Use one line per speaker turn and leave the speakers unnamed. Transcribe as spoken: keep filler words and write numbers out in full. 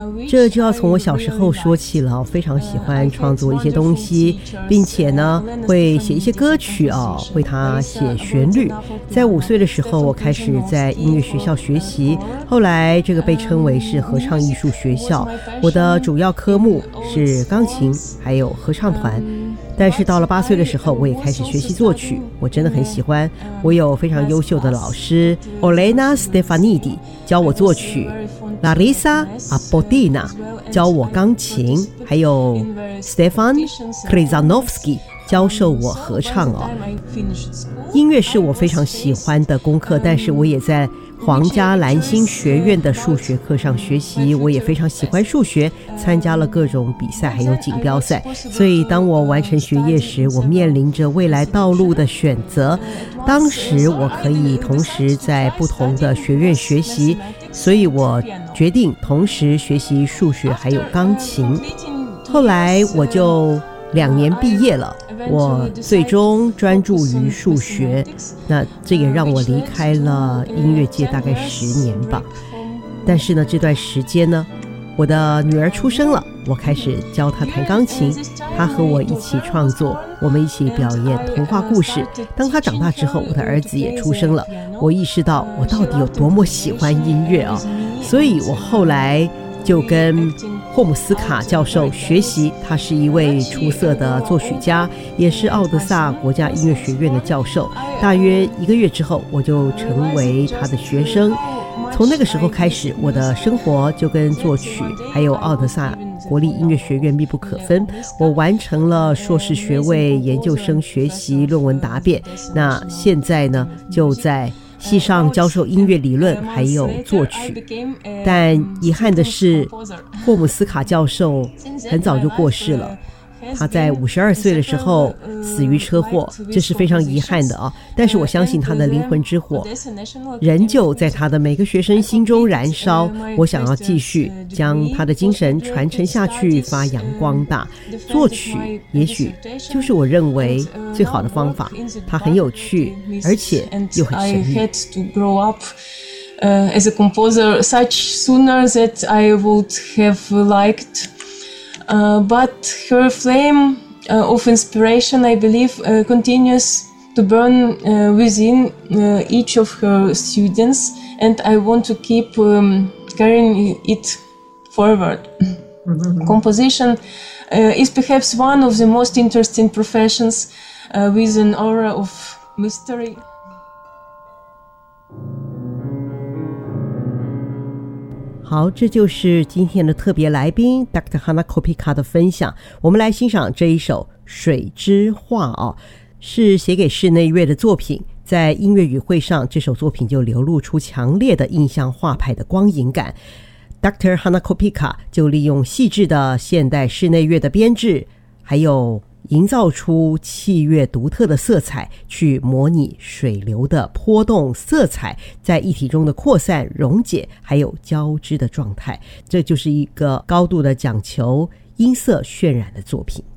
这就要从我小时候说起了，非常喜欢创作一些东西，并且呢会写一些歌曲哦，为它写旋律。在五岁的时候，我开始在音乐学校学习，后来这个被称为是合唱艺术学校。我的主要科目是钢琴还有合唱团。但是到了八岁的时候，我也开始学习作曲，我真的很喜欢。我有非常优秀的老师 Olena Stefanidi 教我作曲， Larisa Abodina 教我钢琴，还有 Stefan Krizanovsky 教授我合唱哦。音乐是我非常喜欢的功课，但是我也在皇家蓝星学院的数学课上学习，我也非常喜欢数学，参加了各种比赛还有锦标赛。所以当我完成学业时，我面临着未来道路的选择。当时我可以同时在不同的学院学习，所以我决定同时学习数学还有钢琴。后来我就两年毕业了，我最终专注于数学，那这也让我离开了音乐界大概十年吧。但是呢，这段时间呢，我的女儿出生了，我开始教她弹钢琴，她和我一起创作，我们一起表演童话故事。当她长大之后，我的儿子也出生了，我意识到我到底有多么喜欢音乐啊！所以我后来就跟霍姆斯卡教授学习，他是一位出色的作曲家，也是奥德萨国家音乐学院的教授。大约一个月之后，我就成为他的学生。从那个时候开始，我的生活就跟作曲还有奥德萨国立音乐学院密不可分。我完成了硕士学位，研究生学习，论文答辩。那现在呢，就在系上教授音乐理论还有作曲。但遗憾的是，霍姆斯卡教授很早就过世了，他在五十二岁的时候死于车祸，这是非常遗憾的啊。但是我相信他的灵魂之火仍旧在他的每个学生心中燃烧，我想要继续将他的精神传承下去，发扬光大。作曲也许就是我认为最好的方法，它很有趣，而且又很神秘。
Uh, as a composer such sooner that I would have liked, uh, but her flame uh, of inspiration, I believe, uh, continues to burn uh, within uh, each of her students, and I want to keep um, carrying it forward. Mm-hmm. Composition uh, is perhaps one of the most interesting professions uh, with an aura of mystery.
好，这就是今天的特别来宾 Doctor Hana Kopika 的分享。我们来欣赏这一首水之画哦，是写给室内乐的作品。在音乐语会上，这首作品就流露出强烈的印象画派的光影感。Doctor Hana Kopika 就利用细致的现代室内乐的编制，还有营造出器乐独特的色彩，去模拟水流的波动色彩在液体中的扩散、溶解还有交织的状态。这就是一个高度的讲求音色渲染的作品。